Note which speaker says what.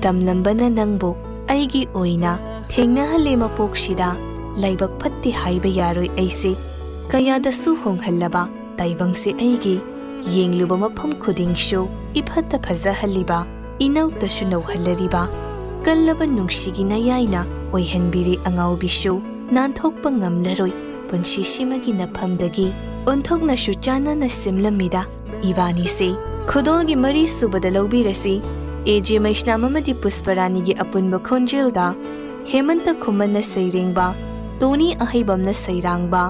Speaker 1: तमलंबना नंगबो अैगी ओइना थेंगनहले मपोक्सिदा लाइबक फत्ते हाइबा यारोइ ऐसे कयादसु होंगहल्लबा ताइबंगसे अैगी येंगलुबा मफम खुदिंगसु इफत्ता फजहल्लिबा इनौतसु नौहल्लरिबा कल्लबा नुंगसिगी नयाइना ओइहनबिरे अंगाउबिसु नानथोकपा ngamlaroi पुंसिसिमगी नफमदगी ओंथोकनासु चानाना सिमलमिदा इबानी से खुदोलगी मरी सुबदा लौबिरसी एजे मैष्नाम अमदि पुष्परानीगी अपुनबा खोंजेलदा हेमंत खुमन्ना सैरेंगबा टोनी अहैबमना सैरांगबा